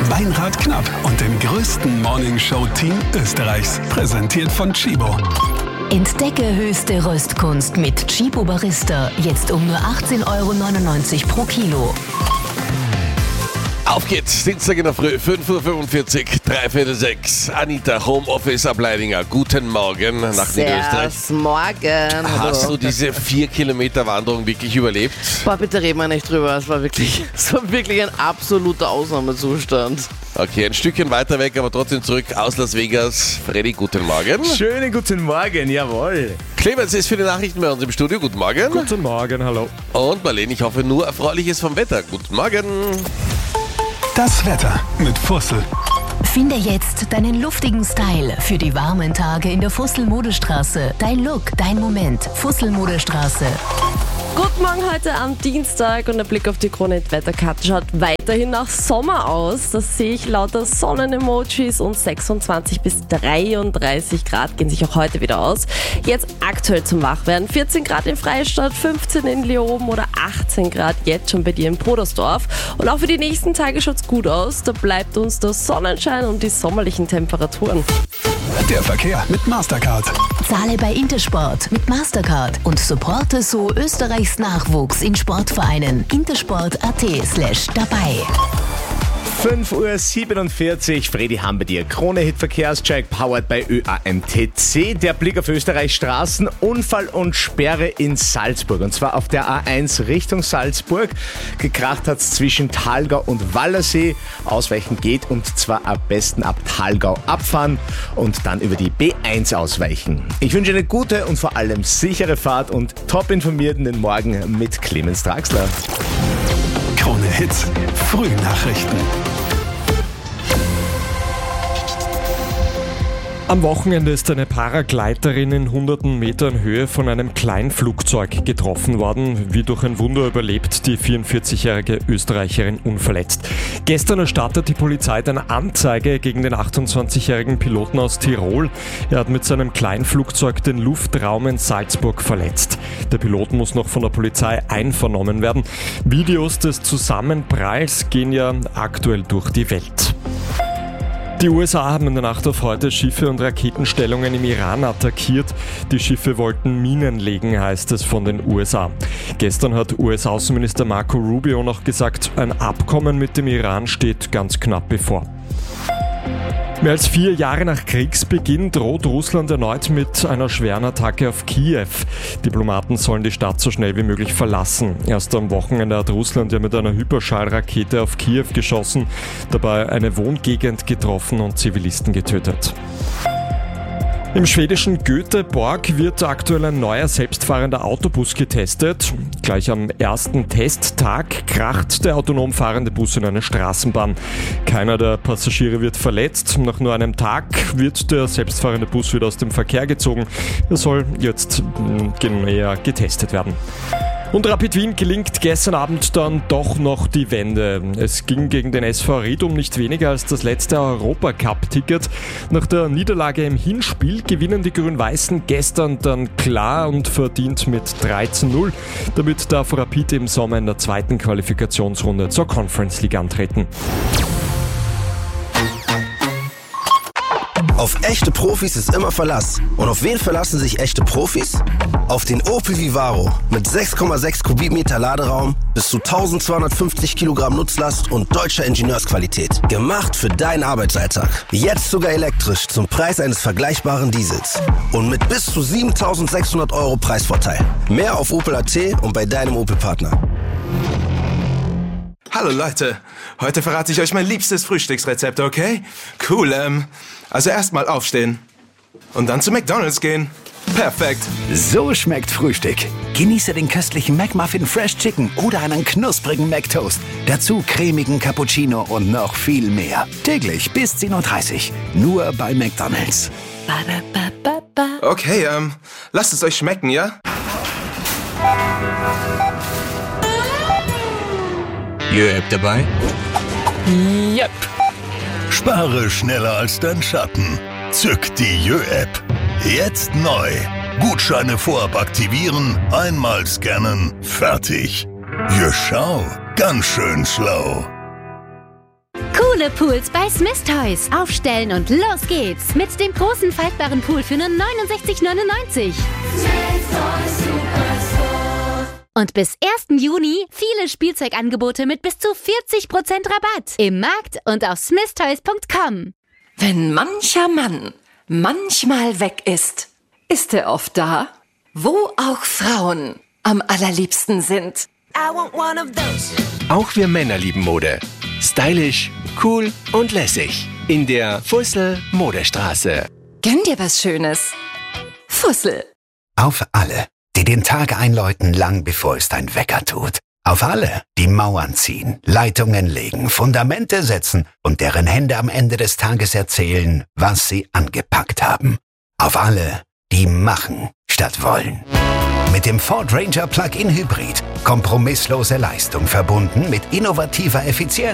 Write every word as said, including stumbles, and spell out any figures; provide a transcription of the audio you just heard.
Weinrad Knapp und dem größten Morningshow-Team Österreichs. Präsentiert von Tchibo. Entdecke höchste Röstkunst mit Tchibo Barista. Jetzt um nur achtzehn Euro neunundneunzig pro Kilo. Auf geht's, Dienstag in der Früh, fünf Uhr fünfundvierzig, dreiviertel sechs. Anita, Homeoffice ab Leidinger. Guten Morgen nach Niederösterreich. Servus, morgen. Hast du diese vier Kilometer Wanderung wirklich überlebt? Boah, bitte reden wir nicht drüber. Es war wirklich, es war wirklich ein absoluter Ausnahmezustand. Okay, ein Stückchen weiter weg, aber trotzdem zurück aus Las Vegas. Freddy, guten Morgen. Schönen guten Morgen, jawohl. Clemens ist für die Nachrichten bei uns im Studio. Guten Morgen. Guten Morgen, hallo. Und Marlene, ich hoffe nur Erfreuliches vom Wetter. Guten Morgen. Das Wetter mit Fussel. Finde jetzt deinen luftigen Style für die warmen Tage in der Fussel-Modestraße. Dein Look, dein Moment. Fussel-Modestraße. Guten Morgen heute am Dienstag und der Blick auf die Krone-Wetterkarte schaut weiterhin nach Sommer aus. Das sehe ich lauter Sonnen-Emojis und sechsundzwanzig bis dreiunddreißig Grad gehen sich auch heute wieder aus. Jetzt aktuell zum Wachwerden. vierzehn Grad in Freistadt, fünfzehn in Leoben oder achtzehn Grad jetzt schon bei dir in Podersdorf. Und auch für die nächsten Tage schaut es gut aus. Da bleibt uns der Sonnenschein und die sommerlichen Temperaturen. Der Verkehr mit Mastercard. Zahle bei Intersport mit Mastercard und supporte so Österreichs Nachwuchs in Sportvereinen. intersport.at slash dabei. fünf Uhr siebenundvierzig, Freddy haben bei dir. Krone-Hit Verkehrscheck, powered by Ö A M T C. Der Blick auf Österreichs Straßen, Unfall und Sperre in Salzburg. Und zwar auf der A eins Richtung Salzburg. Gekracht hat es zwischen Thalgau und Wallersee. Ausweichen geht und zwar am besten ab Thalgau abfahren und dann über die B eins ausweichen. Ich wünsche eine gute und vor allem sichere Fahrt und top informiert in den Morgen mit Clemens Draxler. Krone Hits, Frühnachrichten. Am Wochenende ist eine Paragleiterin in hunderten Metern Höhe von einem Kleinflugzeug getroffen worden. Wie durch ein Wunder überlebt die vierundvierzigjährige Österreicherin unverletzt. Gestern erstattet die Polizei eine Anzeige gegen den achtundzwanzigjährigen Piloten aus Tirol. Er hat mit seinem Kleinflugzeug den Luftraum in Salzburg verletzt. Der Pilot muss noch von der Polizei einvernommen werden. Videos des Zusammenpralls gehen ja aktuell durch die Welt. Die U S A haben in der Nacht auf heute Schiffe und Raketenstellungen im Iran attackiert. Die Schiffe wollten Minen legen, heißt es von den U S A. Gestern hat U S-Außenminister Marco Rubio noch gesagt, ein Abkommen mit dem Iran steht ganz knapp bevor. Mehr als vier Jahre nach Kriegsbeginn droht Russland erneut mit einer schweren Attacke auf Kiew. Diplomaten sollen die Stadt so schnell wie möglich verlassen. Erst am Wochenende hat Russland ja mit einer Hyperschallrakete auf Kiew geschossen, dabei eine Wohngegend getroffen und Zivilisten getötet. Im schwedischen Göteborg wird aktuell ein neuer selbstfahrender Autobus getestet. Gleich am ersten Testtag kracht der autonom fahrende Bus in eine Straßenbahn. Keiner der Passagiere wird verletzt. Nach nur einem Tag wird der selbstfahrende Bus wieder aus dem Verkehr gezogen. Er soll jetzt näher getestet werden. Und Rapid Wien gelingt gestern Abend dann doch noch die Wende. Es ging gegen den S V Ried um nicht weniger als das letzte Europacup-Ticket. Nach der Niederlage im Hinspiel gewinnen die Grün-Weißen gestern dann klar und verdient mit drei zu null. Damit darf Rapid im Sommer in der zweiten Qualifikationsrunde zur Conference League antreten. Auf echte Profis ist immer Verlass. Und auf wen verlassen sich echte Profis? Auf den Opel Vivaro mit sechs Komma sechs Kubikmeter Laderaum, bis zu eintausendzweihundertfünfzig Kilogramm Nutzlast und deutscher Ingenieursqualität. Gemacht für deinen Arbeitsalltag. Jetzt sogar elektrisch zum Preis eines vergleichbaren Diesels. Und mit bis zu siebentausendsechshundert Euro Preisvorteil. Mehr auf Opel Punkt A T und bei deinem Opel-Partner. Hallo Leute, heute verrate ich euch mein liebstes Frühstücksrezept, okay? Cool, ähm, also erstmal aufstehen und dann zu McDonald's gehen. Perfekt. So schmeckt Frühstück. Genieße den köstlichen McMuffin Fresh Chicken oder einen knusprigen McToast. Dazu cremigen Cappuccino und noch viel mehr. Täglich bis zehn Uhr dreißig. Nur bei McDonald's. Okay, ähm, lasst es euch schmecken, ja? Jö-App dabei? Yep. Spare schneller als dein Schatten. Zück die Jö-App. Jetzt neu. Gutscheine vorab aktivieren, einmal scannen, fertig. Jö, schau. Ganz schön schlau. Cool Coole Pools bei Smith Toys. Aufstellen und los geht's. Mit dem großen faltbaren Pool für nur neunundsechzig neunundneunzig. Und bis ersten Juni viele Spielzeugangebote mit bis zu vierzig Prozent Rabatt. Im Markt und auf smith toys punkt com. Wenn mancher Mann manchmal weg ist, ist er oft da, wo auch Frauen am allerliebsten sind. Auch wir Männer lieben Mode. Stylisch, cool und lässig. In der Fussel Modestraße. Gönn dir was Schönes. Fussel. Auf alle, die den Tag einläuten, lang bevor es dein Wecker tut. Auf alle, die Mauern ziehen, Leitungen legen, Fundamente setzen und deren Hände am Ende des Tages erzählen, was sie angepackt haben. Auf alle, die machen statt wollen. Mit dem Ford Ranger Plug-in Hybrid. Kompromisslose Leistung verbunden mit innovativer Effizienz.